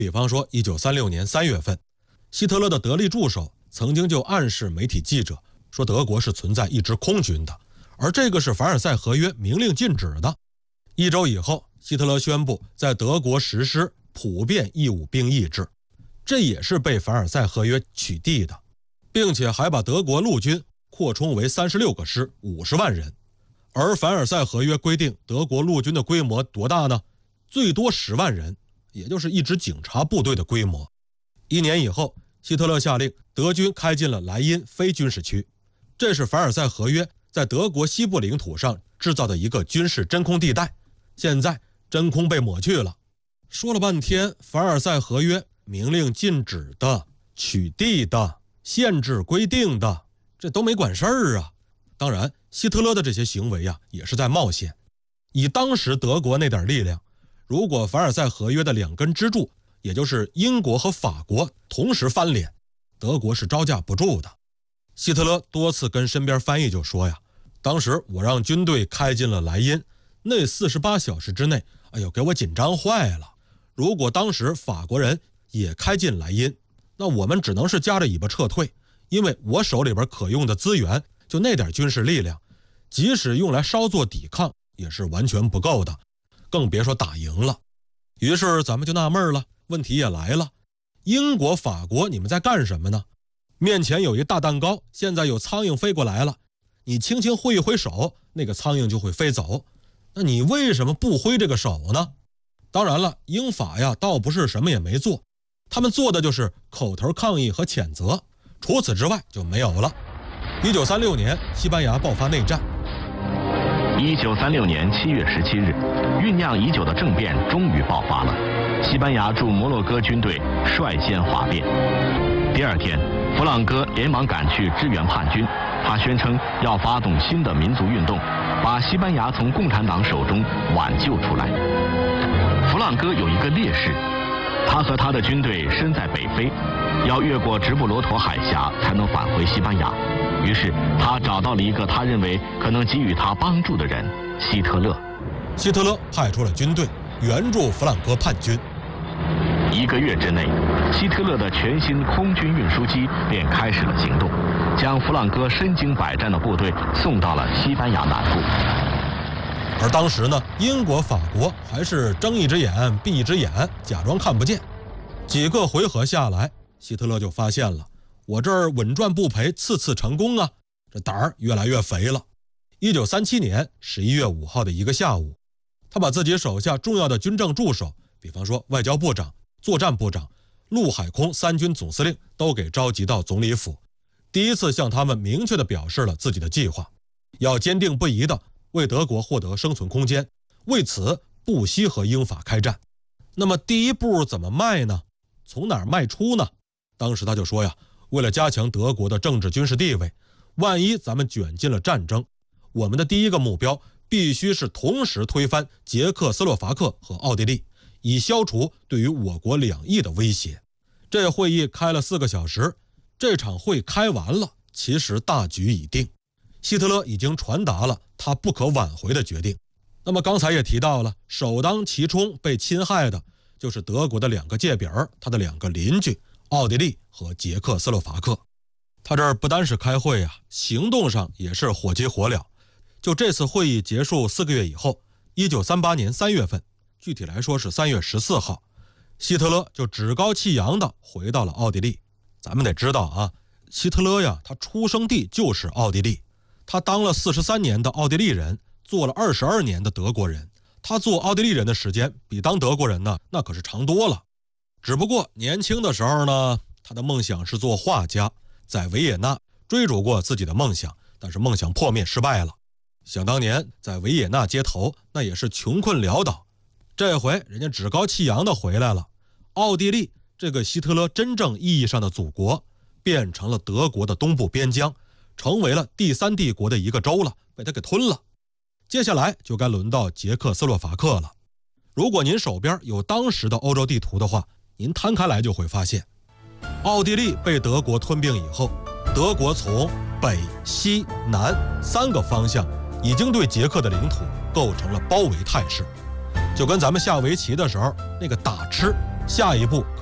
比方说1936年3月份，希特勒的得力助手曾经就暗示媒体记者说德国是存在一支空军的，而这个是凡尔赛合约明令禁止的。1周以后，希特勒宣布在德国实施普遍义务兵役制，这也是被凡尔赛合约取缔的，并且还把德国陆军扩充为36个师50万人。而凡尔赛合约规定德国陆军的规模多大呢？最多10万人，也就是一支警察部队的规模。1年以后，希特勒下令德军开进了莱茵非军事区，这是凡尔赛合约在德国西部领土上制造的一个军事真空地带，现在真空被抹去了。说了半天，凡尔赛合约明令禁止的、取缔的、限制规定的，这都没管事儿啊。当然，希特勒的这些行为也是在冒险。以当时德国那点力量，如果凡尔赛合约的2根支柱，也就是英国和法国同时翻脸，德国是招架不住的。希特勒多次跟身边翻译就说当时我让军队开进了莱茵，那48小时之内，给我紧张坏了。如果当时法国人也开进莱茵，那我们只能是夹着尾巴撤退，因为我手里边可用的资源就那点军事力量，即使用来稍作抵抗也是完全不够的，更别说打赢了。于是咱们就纳闷了，问题也来了，英国、法国你们在干什么呢？面前有一大蛋糕，现在有苍蝇飞过来了，你轻轻挥一挥手，那个苍蝇就会飞走，那你为什么不挥这个手呢？当然了，英法倒不是什么也没做，他们做的就是口头抗议和谴责，除此之外就没有了。1936年，西班牙爆发内战。 1936年7月17日，酝酿已久的政变终于爆发了。西班牙驻摩洛哥军队率先哗变。第2天，弗朗哥连忙赶去支援叛军，他宣称要发动新的民族运动，把西班牙从共产党手中挽救出来。弗朗哥有一个劣势，他和他的军队身在北非，要越过直布罗陀海峡才能返回西班牙。于是他找到了一个他认为可能给予他帮助的人——希特勒。 希特勒派出了军队援助弗朗哥叛军。 1个月之内，希特勒的全新空军运输机便开始了行动，将弗朗哥身经百战的部队送到了西班牙南部。 而当时呢，英国、法国还是睁一只眼闭一只眼，假装看不见。几个回合下来，希特勒就发现了，我这儿稳赚不赔，次次成功啊，这胆儿越来越肥了。1937年11月5号的一个下午，他把自己手下重要的军政助手，比方说外交部长、作战部长、陆海空3军总司令都给召集到总理府，第一次向他们明确地表示了自己的计划，要坚定不移地为德国获得生存空间，为此不惜和英法开战。那么第一步怎么迈呢？从哪儿迈出呢？当时他就说为了加强德国的政治军事地位，万一咱们卷进了战争，我们的第一个目标必须是同时推翻捷克斯洛伐克和奥地利，以消除对于我国2翼的威胁。这会议开了4个小时，这场会开完了，其实大局已定，希特勒已经传达了他不可挽回的决定。那么刚才也提到了，首当其冲被侵害的就是德国的2个界饼，他的2个邻居奥地利和捷克斯洛伐克。他这儿不单是开会行动上也是火急火燎。就这次会议结束4个月以后，1938年3月份，具体来说是3月14号，希特勒就趾高气扬地回到了奥地利。咱们得知道希特勒他出生地就是奥地利，他当了43年的奥地利人，做了22年的德国人，他做奥地利人的时间比当德国人呢那可是长多了。只不过年轻的时候呢，他的梦想是做画家，在维也纳追逐过自己的梦想，但是梦想破灭失败了。想当年在维也纳街头，那也是穷困潦倒，这回人家趾高气扬地回来了。奥地利这个希特勒真正意义上的祖国，变成了德国的东部边疆，成为了第3帝国的一个州了，被他给吞了。接下来就该轮到捷克斯洛伐克了。如果您手边有当时的欧洲地图的话，您摊开来就会发现，奥地利被德国吞并以后，德国从北、西、南3个方向已经对捷克的领土构成了包围态势，就跟咱们下围棋的时候那个打吃下一步